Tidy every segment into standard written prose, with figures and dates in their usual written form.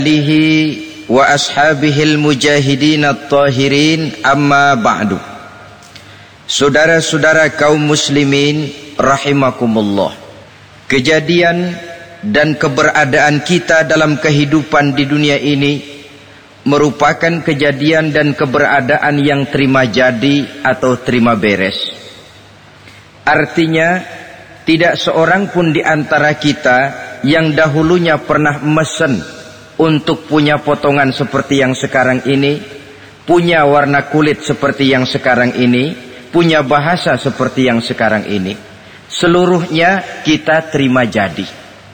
alihi wa ashabihil mujahidin at-tahirin, amma ba'du. Saudara-saudara kaum muslimin rahimakumullah, kejadian dan keberadaan kita dalam kehidupan di dunia ini merupakan kejadian dan keberadaan yang terima jadi atau terima beres. Artinya tidak seorang pun di antara kita yang dahulunya pernah mesen untuk punya potongan seperti yang sekarang ini, punya warna kulit seperti yang sekarang ini, punya bahasa seperti yang sekarang ini. Seluruhnya kita terima jadi.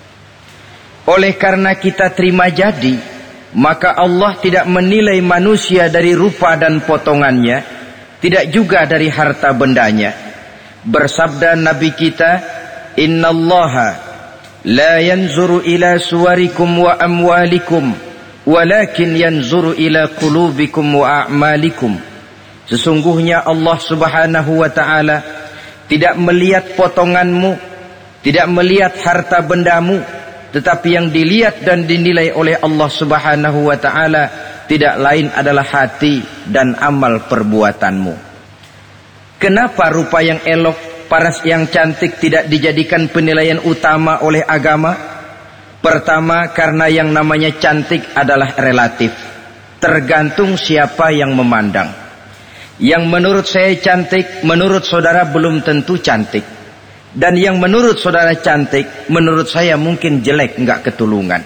Oleh karena kita terima jadi, maka Allah tidak menilai manusia dari rupa dan potongannya, tidak juga dari harta bendanya. Bersabda Nabi kita, innallaha la yanzuru ila suwarikum wa amwalikum walakin yanzuru ila qulubikum wa a'malikum. Sesungguhnya Allah subhanahu wa ta'ala tidak melihat potonganmu, tidak melihat harta bendamu, tetapi yang dilihat dan dinilai oleh Allah subhanahu wa ta'ala tidak lain adalah hati dan amal perbuatanmu. Kenapa rupa yang elok, paras yang cantik tidak dijadikan penilaian utama oleh agama? Pertama, karena yang namanya cantik adalah relatif, tergantung siapa yang memandang. Yang menurut saya cantik, menurut saudara belum tentu cantik. Dan yang menurut saudara cantik, menurut saya mungkin jelek, enggak ketulungan.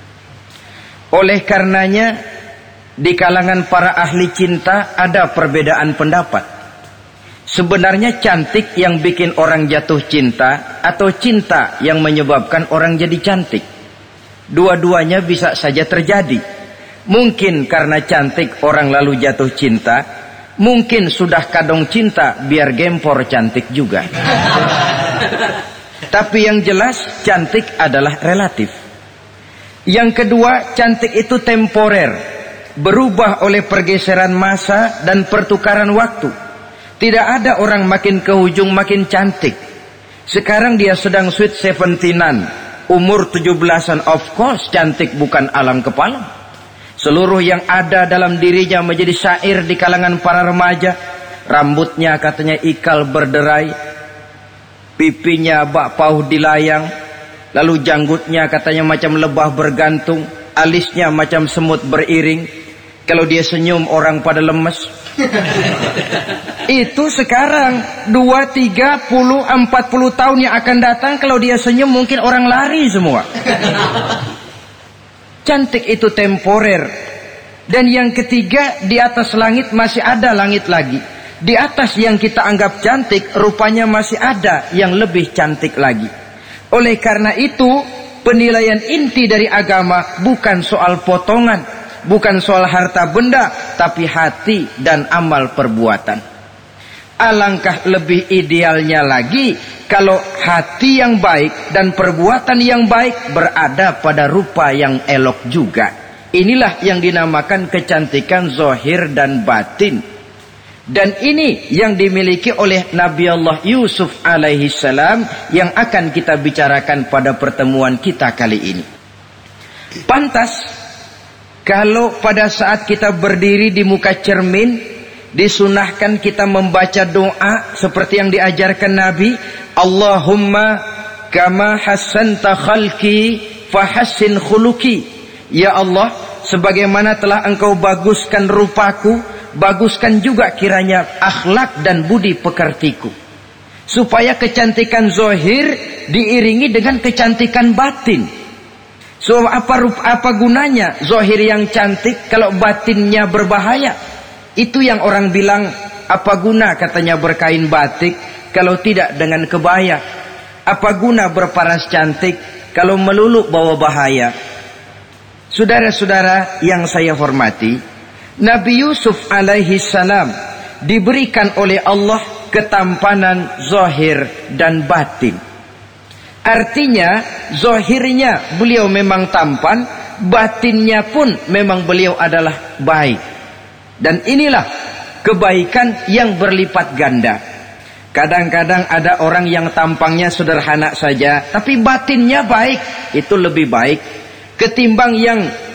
Oleh karenanya, di kalangan para ahli cinta ada perbedaan pendapat. Sebenarnya cantik yang bikin orang jatuh cinta atau cinta yang menyebabkan orang jadi cantik? Dua-duanya bisa saja terjadi. Mungkin karena cantik orang lalu jatuh cinta, mungkin sudah kadong cinta biar gempor cantik juga. Tapi yang jelas cantik adalah relatif. Yang kedua, cantik itu temporer, berubah oleh pergeseran masa dan pertukaran waktu. Tidak ada orang makin ke ujung makin cantik. Sekarang dia sedang sweet 17-an, umur 17-an, of course cantik bukan alang kepala. Seluruh yang ada dalam dirinya menjadi syair di kalangan para remaja. Rambutnya katanya ikal berderai, pipinya bak pauh dilayang, lalu janggutnya katanya macam lebah bergantung, alisnya macam semut beriring. Kalau dia senyum orang pada lemes. Itu sekarang 2, 30, 40 tahun yang akan datang, kalau dia senyum mungkin orang lari semua. Cantik itu temporer. Dan yang ketiga, di atas langit masih ada langit lagi. Di atas yang kita anggap cantik, rupanya masih ada yang lebih cantik lagi. Oleh karena itu, penilaian inti dari agama bukan soal potongan, bukan soal harta benda, tapi hati dan amal perbuatan. Alangkah lebih idealnya lagi kalau hati yang baik dan perbuatan yang baik berada pada rupa yang elok juga. Inilah yang dinamakan kecantikan zahir dan batin. Dan ini yang dimiliki oleh Nabi Allah Yusuf alaihi salam yang akan kita bicarakan pada pertemuan kita kali ini. Pantas kalau pada saat kita berdiri di muka cermin, disunahkan kita membaca doa seperti yang diajarkan Nabi. Allahumma kama hassanta khalqi fahassin khuluqi. Ya Allah, sebagaimana telah engkau baguskan rupaku, baguskan juga kiranya akhlak dan budi pekertiku. Supaya kecantikan zahir diiringi dengan kecantikan batin. So apa gunanya zahir yang cantik kalau batinnya berbahaya? Itu yang orang bilang, apa guna katanya berkain batik kalau tidak dengan kebaya? Apa guna berparas cantik kalau melulu bawa bahaya? Saudara-saudara yang saya hormati, Nabi Yusuf alaihi salam diberikan oleh Allah ketampanan zahir dan batin. Artinya zahirnya beliau memang tampan, batinnya pun memang beliau adalah baik. Dan inilah kebaikan yang berlipat ganda. Kadang-kadang ada orang yang tampangnya sederhana saja, tapi batinnya baik. Itu lebih baik ketimbang yang